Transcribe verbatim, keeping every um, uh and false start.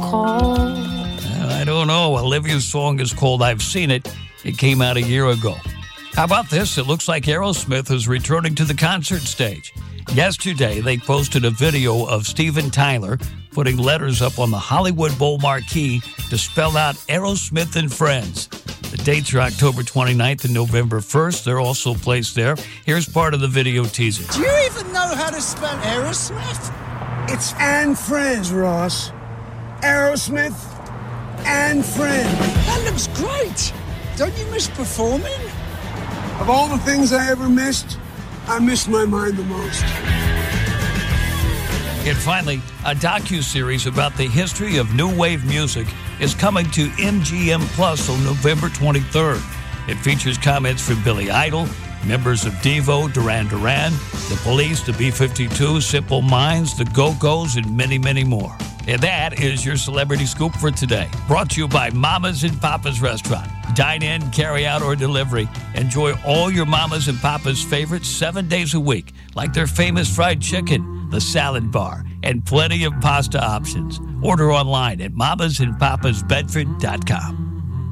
call? I don't know. Olivia's song is called I've Seen It. It came out a year ago. How about this? It looks like Aerosmith is returning to the concert stage. Yesterday, they posted a video of Steven Tyler putting letters up on the Hollywood Bowl marquee to spell out Aerosmith and Friends. The dates are October twenty-ninth and November first. They're also placed there. Here's part of the video teaser. Do you even know how to spell Aerosmith? It's and Friends, Ross. Aerosmith and Friends. That looks great. Don't you miss performing? Of all the things I ever missed, I missed my mind the most. And finally, a docuseries about the history of new wave music is coming to M G M Plus on November twenty-third. It features comments from Billy Idol, members of Devo, Duran Duran, The Police, the B fifty-two, Simple Minds, the Go-Go's, and many, many more. And that is your Celebrity Scoop for today. Brought to you by Mama's and Papa's Restaurant. Dine in, carry out, or delivery. Enjoy all your Mama's and Papa's favorites seven days a week, like their famous fried chicken, the salad bar, and plenty of pasta options. Order online at mamas and papas bedford dot com.